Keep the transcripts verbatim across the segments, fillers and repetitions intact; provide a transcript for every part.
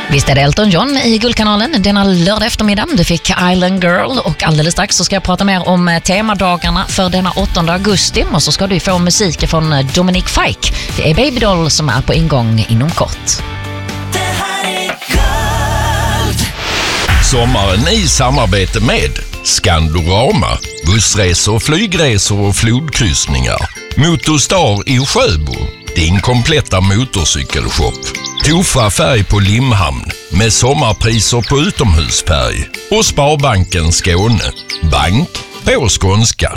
Visst är det Elton John i Guldkanalen denna lördag eftermiddag. Du fick Island Girl och alldeles strax så ska jag prata mer om temadagarna för denna åttonde augusti. Och så ska du få musik från Dominic Fike. Det är Baby Doll som är på ingång inom kort. Det här är Guld. Sommaren i samarbete med Skandorama, bussresor, flygresor och flodkryssningar. Motorstar i Sjöbo, din kompletta motorcykelshop. Tofa färg på Limhamn med sommarpriser på utomhusfärg. Och Sparbanken Skåne, bank på skånska.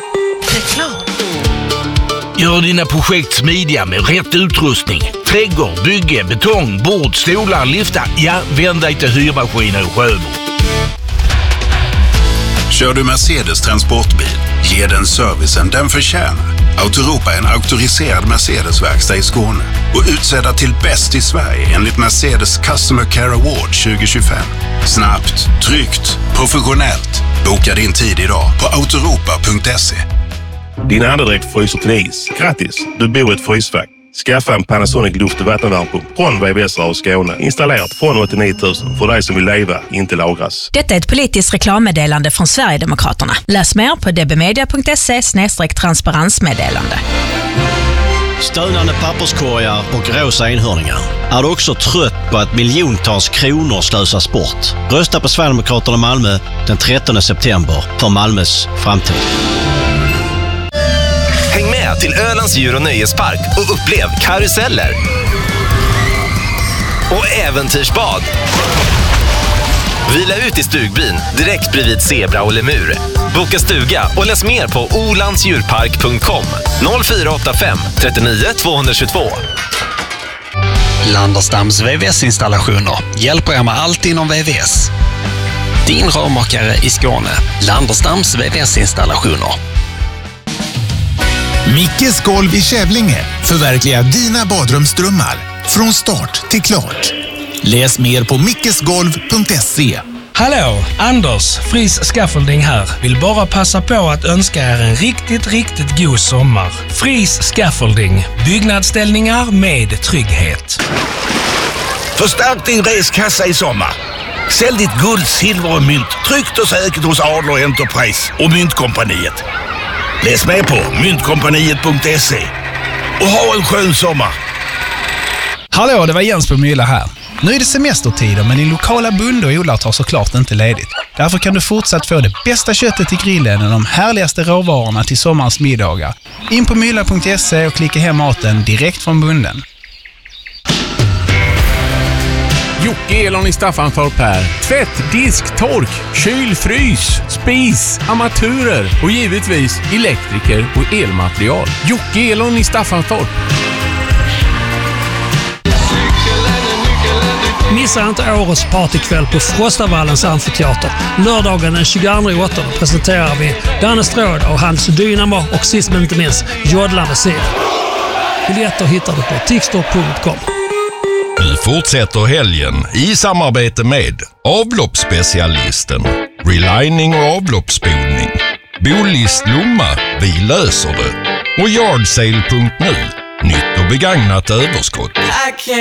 Gör dina projekt smidiga med rätt utrustning. Trädgård, bygge, betong, bord, stolar, liftar. Ja, vänd dig till Hyrmaskiner i Sjöbo. Kör du Mercedes transportbil, ge den servicen den förtjänar. Autoropa är en auktoriserad Mercedes-verkstad i Skåne och utsedda till bäst i Sverige enligt Mercedes Customer Care Award tjugo tjugofem. Snabbt, tryggt, professionellt. Boka din tid idag på autoropa punkt se. Din andedräkt fryser till is. Grattis, du bor i ett frysfack. Skaffa en Panasonic luft- och vattenvärmepump från V V S och Skåne. Installerat från åttionio tusen för dig som vill leva, inte lagras. Detta är ett politiskt reklammeddelande från Sverigedemokraterna. Läs mer på dbmedia punkt se slash transparensmeddelande. Stönande papperskorgar och rosa enhörningar. Är du också trött på att miljontals kronor slösas bort? Rösta på Sverigedemokraterna Malmö den trettonde september för Malmös framtid. Häng med till Ölands djur- och nöjespark och upplev karuseller och äventyrsbad. Vila ut i stugbyn direkt bredvid zebra och lemur. Boka stuga och läs mer på olandsdjurpark punkt com noll fyra åtta fem trettionio tvåhundratjugotvå. Landerstams V V S-installationer hjälper er med allt inom V V S. Din rörmakare i Skåne. Landerstams V V S-installationer. Mickes golv i Kävlinge förverkligar dina badrumsdrömmar från start till klart. Läs mer på mickesgolv punkt se. Hallå, Anders, Fris Scaffolding här. Vill bara passa på att önska er en riktigt, riktigt god sommar. Fris Scaffolding, byggnadsställningar med trygghet. Förstärk din reskassa i sommar. Sälj ditt guld, silver och mynt tryggt och säkert hos Adler Enterprise och Myntkompaniet. Läs med på myntkompaniet punkt se och ha en skön sommar. Hallå, det var Jens på Mylla här. Nu är det semestertider, men din lokala bonde och odlare tar såklart inte ledigt. Därför kan du fortsatt få det bästa köttet till grillen och de härligaste råvarorna till sommarens middagar. In på mylla punkt se och klicka hem maten direkt från bonden. Jocke Elon i Staffanstorp här. Tvätt, disk, tork, kyl, frys, spis, armaturer och givetvis elektriker och elmaterial. Jocke Elon i Staffanstorp. Missa inte årets partykväll på Frostavallens amfiteater. Lördagen den tjugoandra åttonde presenterar vi Danne Stråd och hans Dynamo och sist men inte minst Jodlande Sid. Biljetter hittar du på tixter punkt com. Nu fortsätter helgen i samarbete med avloppsspecialisten, relining och avloppsspolning, Bolist Lomma, vi löser det, och yardsale punkt nu, nytt och begagnat överskott.